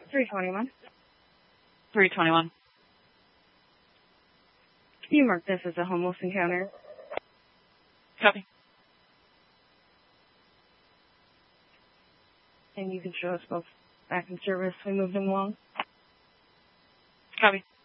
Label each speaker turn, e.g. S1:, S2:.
S1: 321.
S2: 321.
S1: Can you mark this as a homeless encounter?
S2: Copy.
S1: And you can show us both back in service. We move them along.
S2: Copy.